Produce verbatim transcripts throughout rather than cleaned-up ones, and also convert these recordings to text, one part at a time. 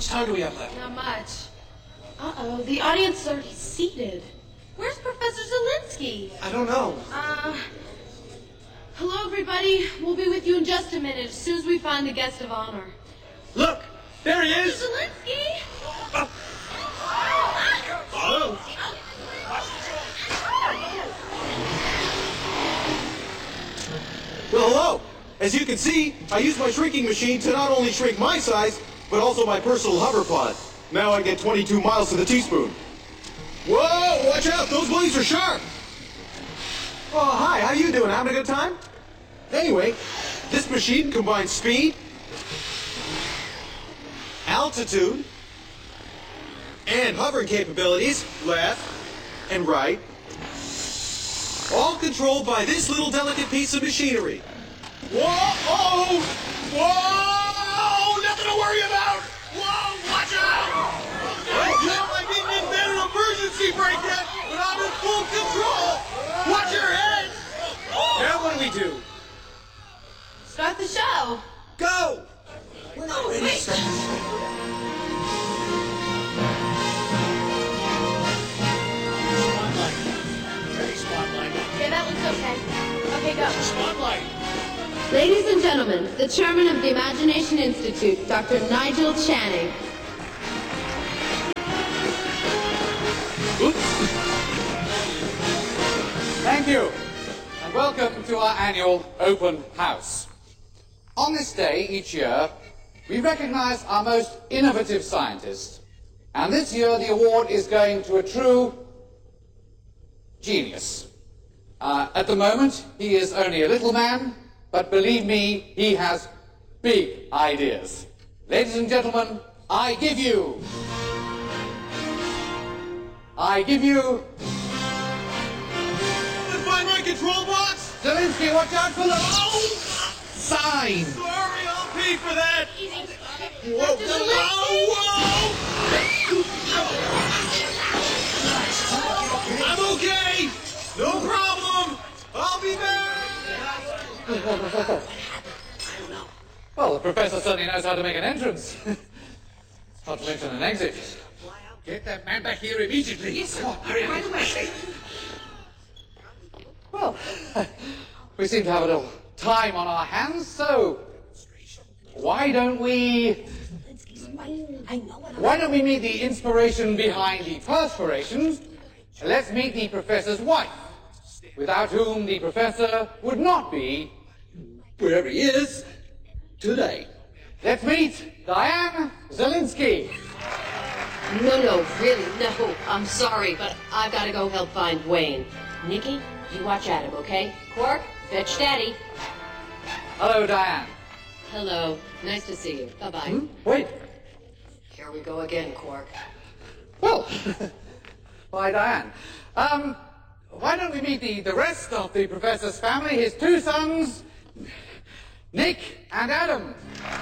much time do we have left? Not much. Uh-oh, the audience is already seated. Where's Professor Zelinsky? I don't know. Uh, hello, everybody. We'll be with you in just a minute, as soon as we find the guest of honor. Look, there he is. Zelinsky? Oh. Oh. Well, hello. As you can see, I use my shrinking machine to not only shrink my size, but also my personal hoverpod. Now I get twenty-two miles to the teaspoon. Whoa, watch out, those blades are sharp. Oh, hi, how you doing? Having a good time? Anyway, this machine combines speed, altitude, and hovering capabilities, left and right, all controlled by this little delicate piece of machinery. Whoa! Oh! Whoa! Nothing to worry about! Whoa! Watch out! Now I didn't invent an emergency brake yet, but I'm in full control! Watch your head! Now what do we do? Start the show. Go! We're not ready to start. Spotlight. Ready, spotlight. Yeah, that looks okay. Okay, go. Spotlight. Ladies and gentlemen, the chairman of the Imagination Institute, Doctor Nigel Channing. Oops. Thank you, and welcome to our annual open house. On this day each year, we recognize our most innovative scientists, and this year the award is going to a true genius. Uh, at the moment, he is only a little man, but believe me, he has big ideas. Ladies and gentlemen, I give you... I give you... Find my control box! Zelinsky, watch out for the... Oh! Sign! Sorry, I'll pay for that! Easy. Whoa, whoa, whoa! I'm okay! No problem! I'll be back! Well, the professor certainly knows how to make an entrance. Not to mention an exit. Get that man back here immediately. Yes, sir. Hurry, right away. Well, we seem to have a little time on our hands, so why don't we... Why don't we meet the inspiration behind the perspiration? Let's meet the professor's wife, without whom the professor would not be... Wherever he is, today. Let's meet Diane Zelinsky. No, no, really, no. I'm sorry, but I've got to go help find Wayne. Nikki, you watch at him, okay? Quark, fetch Daddy. Hello, Diane. Hello. Nice to see you. Bye-bye. Hmm? Wait. Here we go again, Quark. Well, why, Diane. Um, why don't we meet the, the rest of the professor's family, his two sons, Nick and Adam.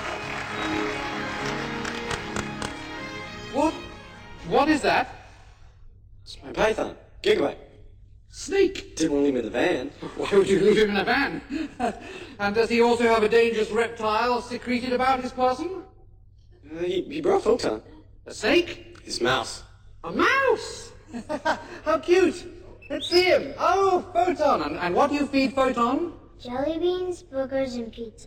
What? What is that? It's my python, Gigabyte. Snake didn't want to leave him in the van. Why would you leave him in a van? And does he also have a dangerous reptile secreted about his person? Uh, he, he brought Photon. A snake? His mouse. A mouse! How cute! Let's see him. Oh, Photon. And, and what do you feed Photon? Jelly beans, boogers, and pizza.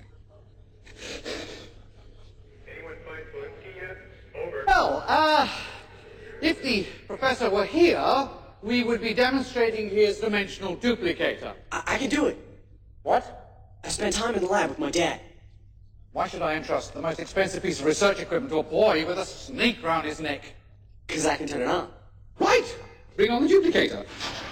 Anyone find Zelinsky yet? Over. Well, uh, if the professor were here, we would be demonstrating his dimensional duplicator. I, I can do it. What? I spent time in the lab with my dad. Why should I entrust the most expensive piece of research equipment to a boy with a snake round his neck? Because I can turn it on. Right! Bring on the duplicator.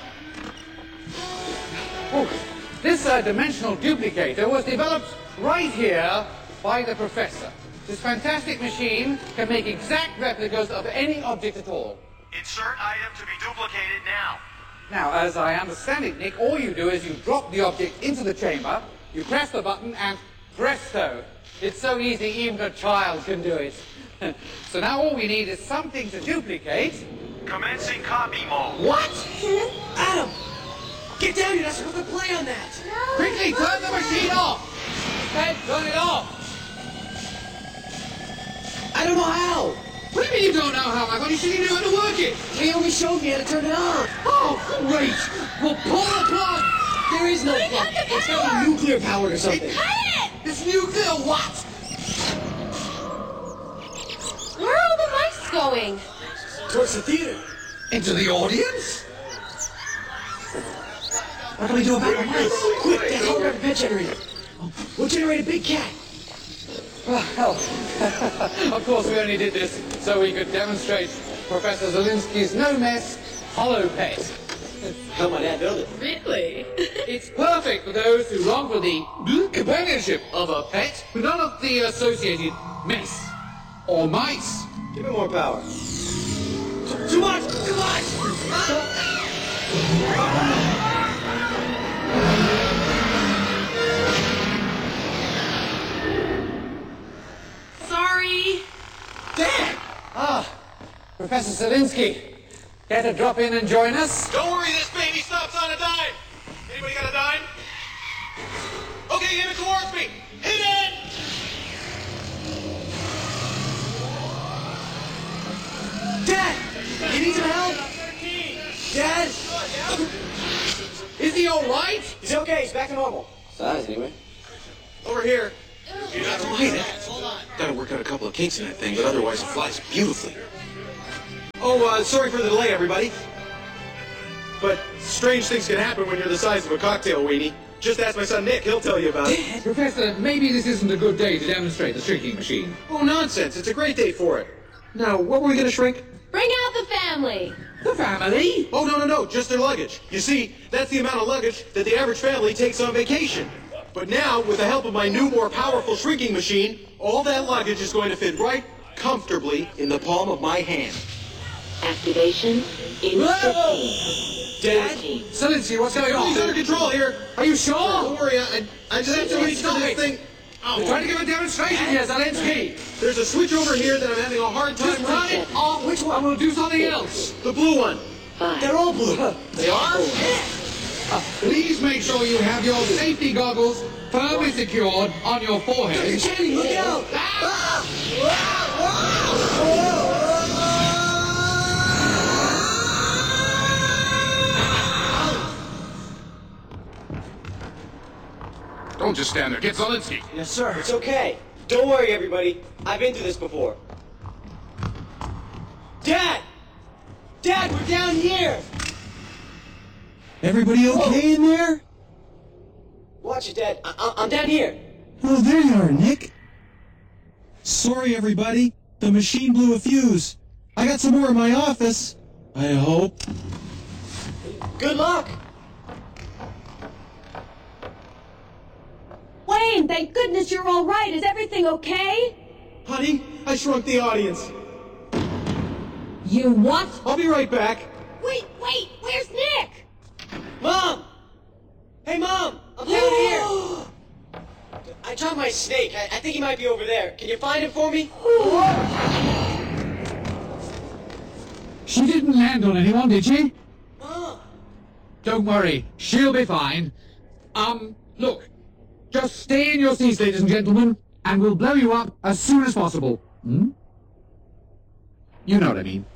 Oh, this uh, dimensional duplicator was developed right here by the professor. This fantastic machine can make exact replicas of any object at all. Insert item to be duplicated now. Now, as I understand it, Nick, all you do is you drop the object into the chamber, you press the button, and presto! It's so easy, even a child can do it. So now all we need is something to duplicate. Commencing copy mode. What? Adam! Get down here, not supposed to play on that! No, Quickly, turn the machine off! Ted, turn it off! I don't know how! What do you mean you don't know how, Michael? You said you knew how to work it. He only showed me how to turn it on. Oh, great. Well, pull the plug. There is no plug. It's got nuclear powered or something. It's nuclear what? Where are all the mice going? Towards the theater. Into the audience? What can we do about the mice? Quick, Dad, hold up the pet generator. We'll generate a big cat. Well, of course we only did this so we could demonstrate Professor Zelinsky's no-mess hollow pet. How my dad build it? Really? It's perfect for those who long for the companionship of a pet, but none of the associated mess or mice. Give it more power. Too much! Too much! Sorry. Dad! Ah, Professor Zelinsky, care to drop in and join us? Don't worry, this baby stops on a dime. Anybody got a dime? Okay, hit it towards me. Hit it! Dad! You need some help? Dad! Is he all right? He's okay, he's back to normal. Size, anyway. Over here. Gotta work out a couple of kinks in that thing, but otherwise it flies beautifully. Oh, uh, sorry for the delay, everybody. But strange things can happen when you're the size of a cocktail weenie. Just ask my son Nick, he'll tell you about it. Professor, maybe this isn't a good day to demonstrate the shrinking machine. Oh, nonsense. It's a great day for it. Now, what were we gonna shrink? Bring out the family. The family? Oh, no, no, no, just their luggage. You see, that's the amount of luggage that the average family takes on vacation. But now, with the help of my new, more powerful shrinking machine, all that luggage is going to fit right comfortably in the palm of my hand. Activation in fifteen. Dad? Zelinsky, what's going on? He's under control here. Are you sure? Don't worry, I, I just have to reach for this thing. We're trying to give a demonstration here, Zelinsky. There's a switch over here that I'm having a hard time Just turn it on. Which one? We'll do something else. The blue one. They're all blue. They are? Please make sure you have your safety goggles firmly secured on your forehead. Jenny, look out! Don't just stand there. Get Zelinsky. Yes, sir. It's okay. Don't worry, everybody. I've been through this before. Dad! Dad, we're down here! Everybody okay in there? Watch it, Dad. I- I- I'm down here. Oh, there you are, Nick. Sorry, everybody. The machine blew a fuse. I got some more in my office. I hope. Good luck! Wayne, thank goodness you're all right. Is everything okay? Honey, I shrunk the audience. You what? I'll be right back. Wait, wait, where's Nick? Mom! Hey, Mom! I'm down here! I dropped my snake. I-, I think he might be over there. Can you find him for me? She didn't land on anyone, did she? Mom! Don't worry. She'll be fine. Um, look. Just stay in your seats, ladies and gentlemen, and we'll blow you up as soon as possible. Hmm? You know what I mean.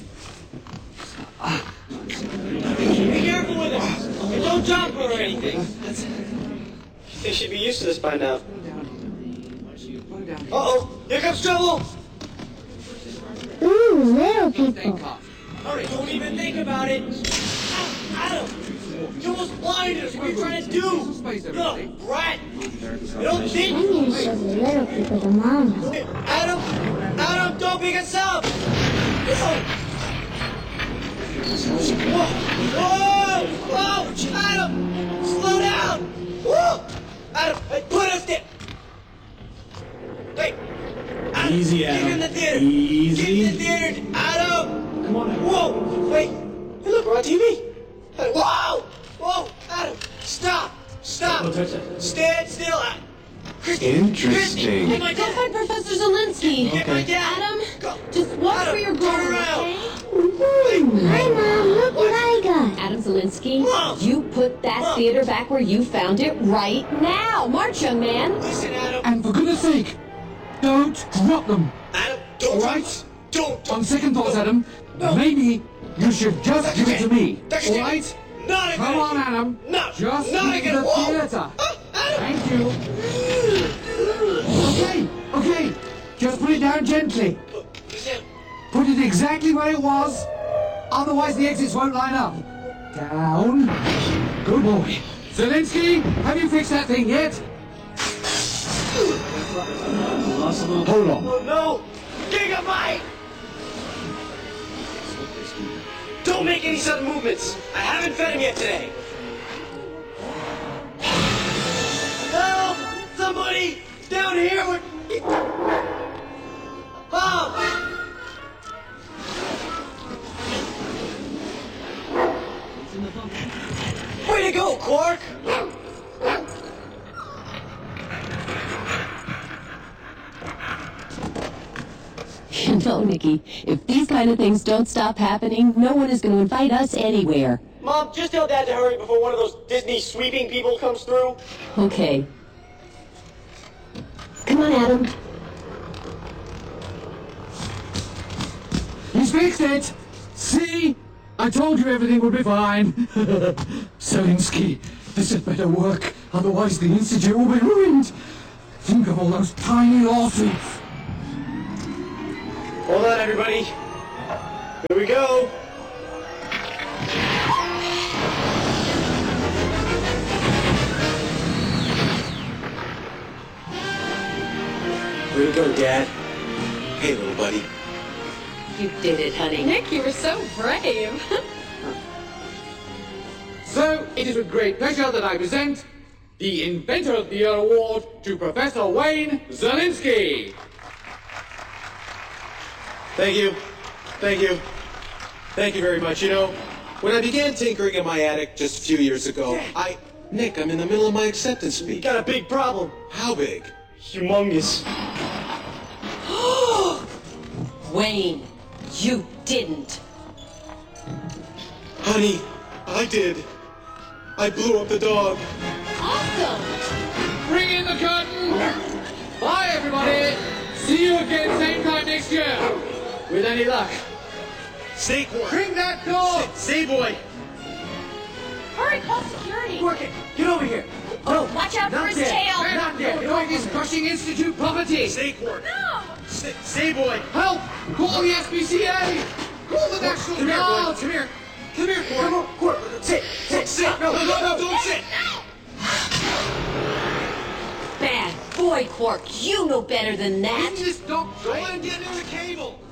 Be careful with it! And don't jump or anything. They should be used to this by now. Uh-oh! Here comes trouble! Ooh, little people. Hurry, don't even think about it! Adam! You almost blinded us! What are you trying to do? Look, rat! You don't I'm think... gonna show the little people the mama. Adam! Adam, don't pick us up! Whoa! Whoa! Whoa! Whoa! Adam! Slow down! Whoa! Adam, hey, put us there! Hey! Adam, Easy, Get Adam. in the theater! Easy. Get in the theater! Adam! Come on, Adam. Whoa! Wait! Hey, look, we're on T V! Hey, whoa! Whoa! Adam! Stop! Stop! Stand still! Adam. Christy! Interesting. Get my Go dad! find Professor Zelinsky. Get my dad! Adam, Go! just watch Adam, where you're turn going, around. okay? Woohoo! Hi, Mom. Look what I got. Adam Zelinsky, Mom! you put that Mom! theater back where you found it right now. March, young man. Listen, Adam! And for goodness sake, don't drop them. Adam, don't All drop right? us. Don't. On second thoughts, Adam, maybe you should just give it to me. Doctor All Steve, right? Not a Come good on, idea. Adam. No, Just not leave a good the whoa. theater. Ah, Adam. Thank you. Okay, okay. Just put it down gently. Put it exactly where it was. Otherwise the exits won't line up. Down. Good boy. Zelensky, have you fixed that thing yet? Hold on. Oh no! Gigamite! Don't make any sudden movements. I haven't fed him yet today. Help! Somebody down here would. Oh! Way to go, Quark! You know, Nikki, if these kind of things don't stop happening, no one is going to invite us anywhere. Mom, just tell Dad to hurry before one of those Disney sweeping people comes through. Okay. Come on, Adam. He's fixed it! See? I told you everything would be fine. Zelensky, this had better work. Otherwise the Institute will be ruined. Think of all those tiny lawsuits. Hold on, everybody. Here we go. Way to go, Dad. Hey, little buddy. You did it, honey. Nick, you were so brave. So, it is with great pleasure that I present the Inventor of the Year Award to Professor Wayne Zelensky. Thank you. Thank you. Thank you very much. You know, when I began tinkering in my attic just a few years ago, I... Nick, I'm in the middle of my acceptance speech. Got a big problem. How big? Humongous. Wayne, you didn't. Honey, I did. I blew up the dog. Awesome. Bring in the curtain. Bye, everybody. See you again same time next year. With any luck. Stay quiet. Bring that door. Stay, boy. Hurry, call security. Work it. Get over here. Oh, watch out for his yet. tail. Not there. Doing is crushing Institute property. Stay quiet. No. Stay, stay, boy. Help! Call the S P C A! Call the National Come here, Guard! boy. Come here. Come here, Quark. Come on, Quark. Sit. Sit. Sit. No, no, no, don't sit. Bad boy, Quark. You know better than that. This doctor. Go on, get near the cable.